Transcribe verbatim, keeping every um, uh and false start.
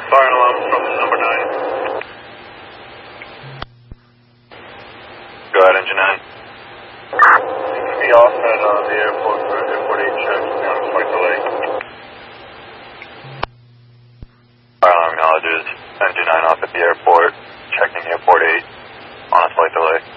Fire alarm from number nine. Go ahead, engine nine. Seems to be off at uh, the airport for airport eight check. We're on a flight delay. Fire alarm acknowledges engine nine off at the airport. Checking airport eight on a flight delay.